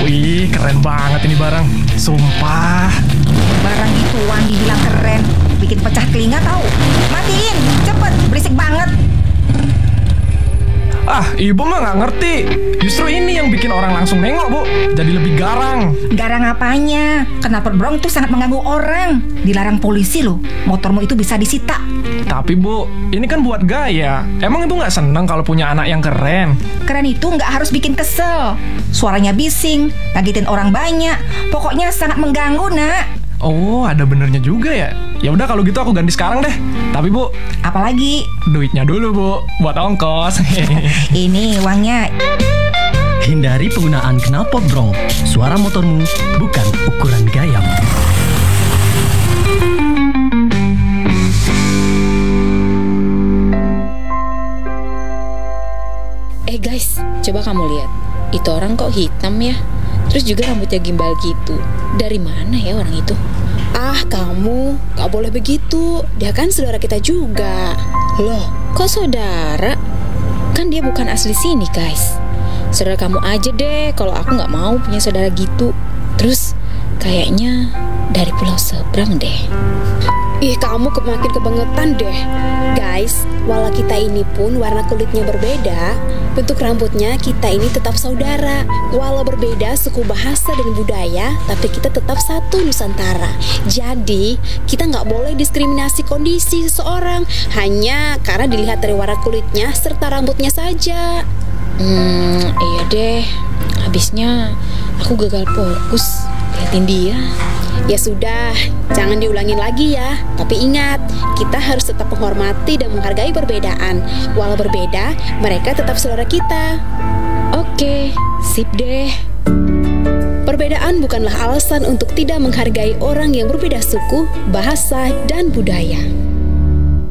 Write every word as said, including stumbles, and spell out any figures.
Wih, keren banget ini barang. Sumpah. Barang gituan dibilang keren, bikin pecah telinga tahu. Matiin, cepet, berisik banget. Ah, ibu mah nggak ngerti. Justru ini yang bikin orang langsung nengok, Bu. Jadi lebih garang. Garang apanya? Knalpot brong tuh sangat mengganggu orang. Dilarang polisi loh, motormu itu bisa disita. Tapi Bu, ini kan buat gaya. Emang ibu nggak seneng kalau punya anak yang keren? Keren itu nggak harus bikin kesel. Suaranya bising, ngagetin orang banyak. Pokoknya sangat mengganggu, nak. Oh, ada benernya juga ya. Ya udah kalau gitu aku ganti sekarang deh. Tapi Bu, Apalagi, duitnya dulu Bu, buat ongkos. ini uangnya. Hindari penggunaan knalpot brong. Suara motormu bukan ukuran gayamu. Eh guys, coba kamu lihat. Itu orang kok hitam ya? Terus juga rambutnya gimbal gitu. Dari mana ya orang itu? Ah, kamu gak boleh begitu. Dia kan saudara kita juga. Loh, kok saudara? Kan dia bukan asli sini guys. Saudara kamu aja deh, kalau aku gak mau punya saudara gitu. Terus kayaknya dari pulau seberang deh. Ih, kamu makin kebangetan deh. Guys, walau kita ini pun warna kulitnya berbeda, bentuk rambutnya kita ini tetap saudara. Walau berbeda suku, bahasa, dan budaya, tapi kita tetap satu Nusantara. Jadi, kita nggak boleh diskriminasi kondisi seseorang hanya karena dilihat dari warna kulitnya serta rambutnya saja. Hmm, iya deh. Habisnya aku gagal fokus liatin dia. Ya sudah, jangan diulangin lagi ya. Tapi ingat, kita harus tetap menghormati dan menghargai perbedaan. Walau berbeda, mereka tetap saudara kita. Oke, sip deh. Perbedaan bukanlah alasan untuk tidak menghargai orang yang berbeda suku, bahasa, dan budaya.